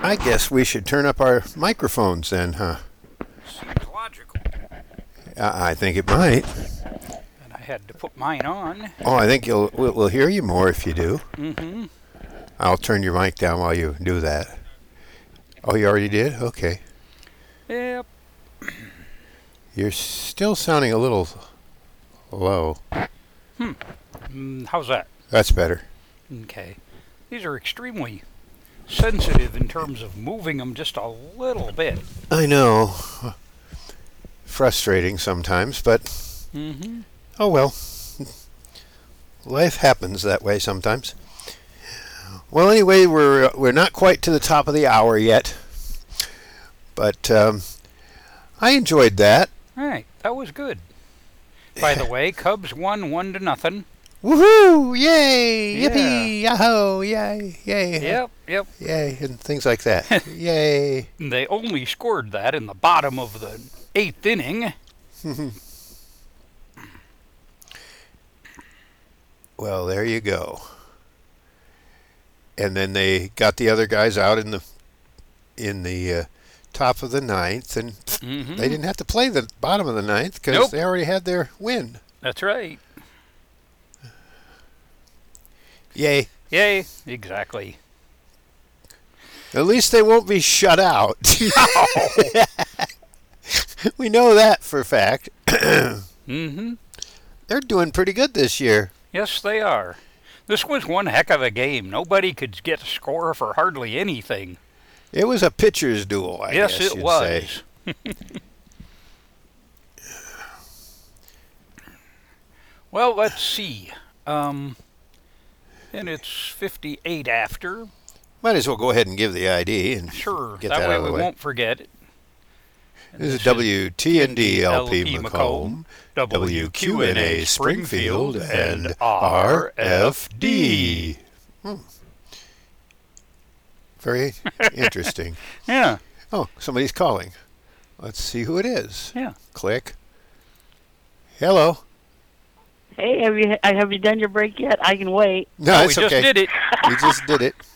I guess we should turn up our microphones then, huh? Seems logical. I think it might. And I had to put mine on. Oh, I think we'll hear you more if you do. Mm-hmm. I'll turn your mic down while you do that. Oh, you already did? Okay. Yep. You're still sounding a little low. How's that? That's better. Okay. These are extremely sensitive in terms of moving them just a little bit. I know. Frustrating sometimes, but Mm-hmm. oh well. Life happens that way sometimes. Well, anyway, we're not quite to the top of the hour yet, but I enjoyed that. All right. That was good. By the way, Cubs won 1-0. Woohoo! Yay! Yeah. Yippee! Yahoo! Yay! Yay! Yep. Yay! And things like that. Yay! They only scored that in the bottom of the 8th inning. Well, there you go. And then they got the other guys out in the top of the ninth, and Mm-hmm. they didn't have to play the bottom of the ninth because Nope. they already had their win. That's right. Yay! Yay. Exactly. At least they won't be shut out. We know that for a fact. Mm-hmm. They're doing pretty good this year. Yes, they are. This was one heck of a game. Nobody could get a score for hardly anything. It was a pitcher's duel, I Yes, guess it you'd was. say. Well, let's see. And it's 58 after. Might as well go ahead and give the ID and Sure, get that that way out of we the way. won't forget it. And This is this WTND LP LP Macomb, WQNA WQNA Springfield, and RFD. RFD. Very interesting. Yeah, Oh, somebody's calling. Let's see who it is. yeah. Click. Hello. Hey, have you done your break yet? I can wait. No, Oh, we it's just okay. did it. We just did it.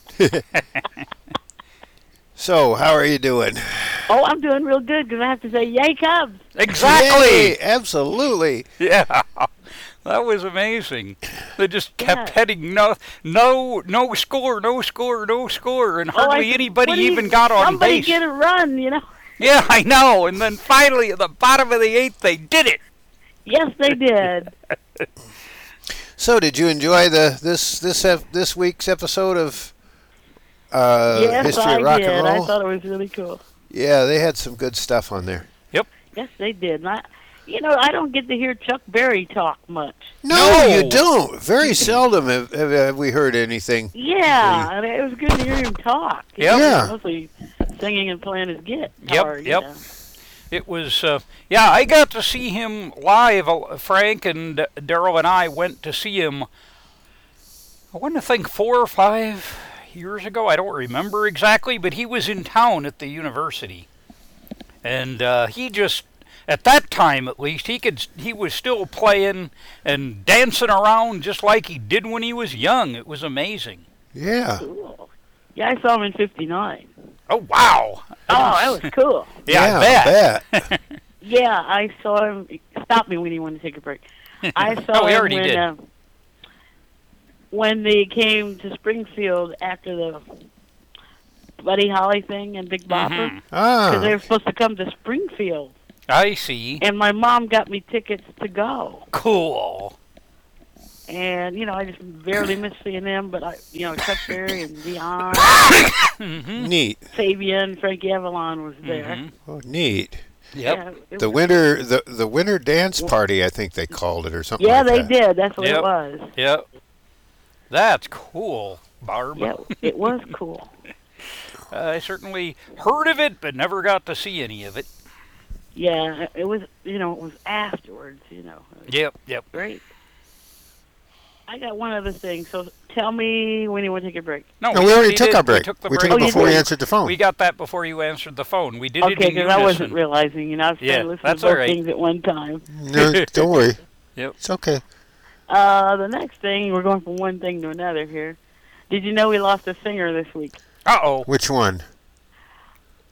So, how are you doing? Oh, I'm doing real good because I have to say, yay, Cubs! Exactly. Yay, absolutely. Yeah, that was amazing. They just kept Yeah. heading no score, and Oh, I hardly said, anybody what do you- even got on somebody base. get a run, you know? Yeah, I know. And then finally, at the bottom of the 8th, they did it. Yes, they did. So, did you enjoy this week's episode of Yes, History I of Rock did. and I Roll? thought it was really cool. Yeah, they had some good stuff on there. Yes, they did. And I don't get to hear Chuck Berry talk much. No, No. you don't. Very seldom have we heard anything. Yeah, and it was good to hear him talk. Yep. Yeah. Mostly singing and playing his guitar. Yep. you know. It was, I got to see him live. Frank and Daryl and I went to see him, I want to think 4 or 5 years ago. I don't remember exactly, but he was in town at the university. And he just, at that time at least, he was still playing and dancing around just like he did when he was young. It was amazing. Yeah. Cool. Yeah, I saw him in '59. Oh, wow. Oh, that was cool. Yeah, I bet. Yeah, I saw him. Stop me when you want to take a break. I saw Oh, we him already did. When they came to Springfield after the Buddy Holly thing and Big Bopper, Mhm. because they Ah. were supposed to come to Springfield, I see. and my mom got me tickets to go. Cool. And I just barely missed seeing them, but Chuck Berry and Dion, Mm-hmm. Neat. Fabian, Frankie Avalon was there. Mhm. Oh, neat. Yep. Yeah, it The was- winter dance party, I think they called it, or something Yeah, like they that. did. That's what Yep. it was. Yep. That's cool, Barb. Yeah, it was cool. I certainly heard of it, but never got to see any of it. Yeah, it was. It was afterwards. It was Yep. great. I got one other thing. So tell me when you want to take a break. No, we already took our break. We took the We break. took it you before you did? answered the phone. We got that before you answered the phone. We did it Okay, in because I wasn't unison. realizing. I was trying Yeah, to listen that's to both all right. things at one time. No, don't worry. Yep. It's okay. The next thing, we're going from one thing to another here. Did you know we lost a singer this week? Uh-oh. Which one?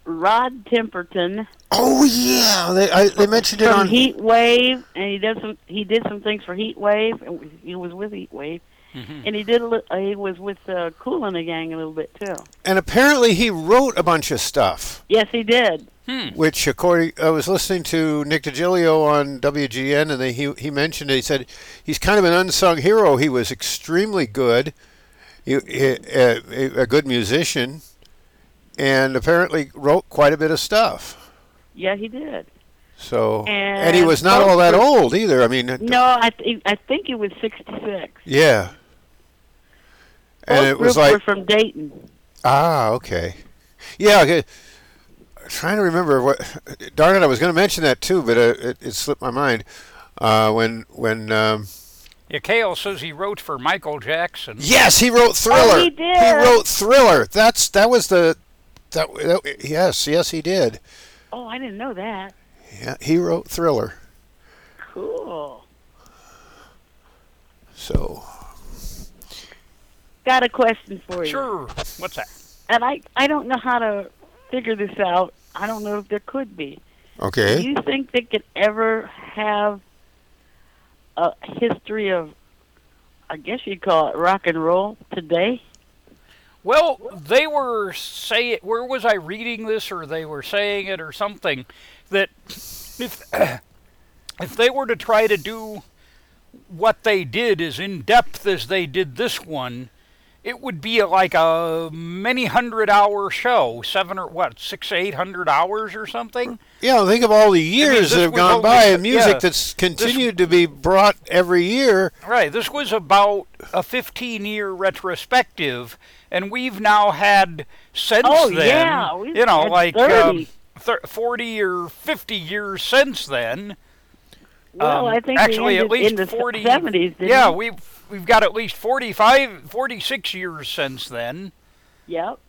Rod Temperton Oh yeah, they mentioned it from on. Heat Wave, and he did some things for Heat Wave, and he was with Heat Wave, and he was with Kool and the Gang a little bit too. And apparently he wrote a bunch of stuff. Yes, he did. Which, according, I was listening to Nick DiGilio on WGN, and he mentioned it. He said he's kind of an unsung hero. He was extremely good, a good musician, and apparently wrote quite a bit of stuff. Yeah, he did. So, and And he was not all that old either. I mean, No, I think he was 66. yeah. And Both it was groups were like, from Dayton. okay, yeah. Okay. Trying to remember what. Darn it, I was going to mention that too, but it slipped my mind. When Yeah, Cale says he wrote for Michael Jackson. yes, he wrote Thriller. Oh, he did. He wrote Thriller. That was the yes, he did. Oh, I didn't know that. Yeah, he wrote Thriller. Cool. So Got a question for you. Sure. What's that? And I don't know how to figure this out. I don't know if there could be. Do okay. you think they could ever have a history of, I guess you'd call it rock and roll today? Well, they were saying, where was I reading this, or they were saying it or something, that if they were to try to do what they did as in depth as they did this one, it would be like a many 100-hour show, 600-800 hours or something. Yeah, think of all the years this that have was gone only- by and music yeah, that's continued to be brought every year. Right, this was about a 15-year retrospective, and we've now had since Oh, then, yeah, we've you know, had like 30. 40 or 50 years since then. Well, I think actually they at ended least in the 40. 70s, didn't Yeah, we? we've got at least 46 years since then. Yep.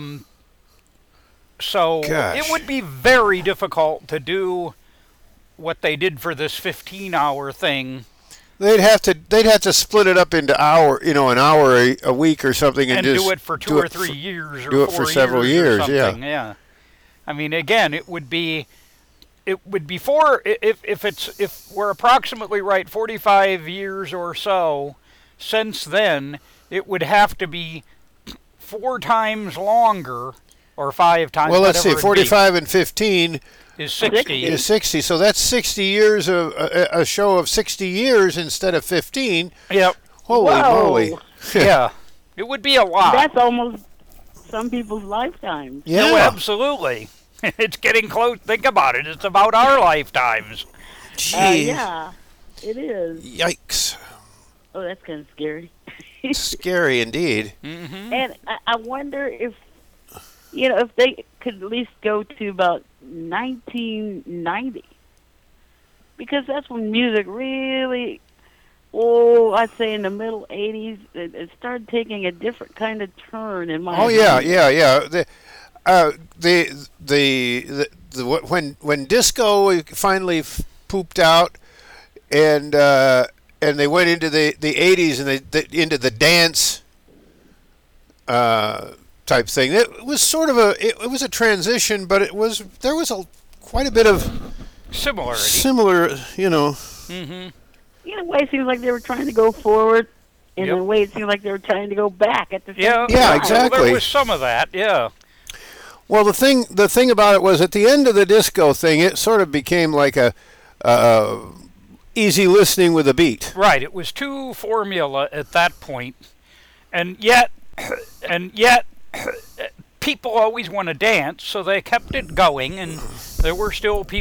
So Gosh. it would be very difficult to do what they did for this 15-hour thing They'd have to split it up into an hour a week or something, and just do it for 2 or 3 years or do it 4 for several years or years, something. Yeah. I mean, again, it would be four, if we're approximately right, 45 years or so since then, it would have to be 4 times longer or 5 times. Well, let's see, whatever it'd be, 45 and 15 is 60. is 60. So that's 60 years of a show of 60 years instead of 15. Yep. Holy Whoa. moly! Yeah. It would be a lot. That's almost some people's lifetimes. Yeah, No, absolutely. It's getting close. Think about it. It's about our lifetimes. Jeez. Yeah, it is. Yikes! Oh, that's kind of scary. Scary indeed. Mm-hmm. And I wonder if if they could at least go to about 1990, because that's when music really, I'd say in the middle 80s, it started taking a different kind of turn in my Oh opinion. yeah. When disco finally pooped out, and they went into the 80s and they into the dance type thing. It was sort of it was a transition, but there was quite a bit of Similarity. similar, Mm-hmm. In a way, it seems like they were trying to go forward. In Yep. a way, it seems like they were trying to go back at the same Yeah. time. Yeah, Well, exactly. there was some of that. Yeah. Well, the thing about it was at the end of the disco thing, it sort of became like a easy listening with a beat. Right. It was too formula at that point, and yet, people always want to dance, so they kept it going, and there were still people